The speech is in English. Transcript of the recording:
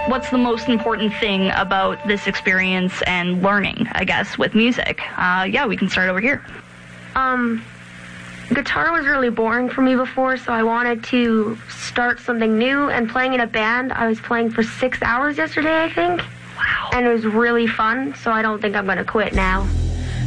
What's the most important thing about this experience and learning, I guess, with music? We can start over here. Guitar was really boring for me before, so I wanted to start something new, and playing in a band, I was playing for 6 hours yesterday, I think. Wow. And it was really fun, so I don't think I'm going to quit now.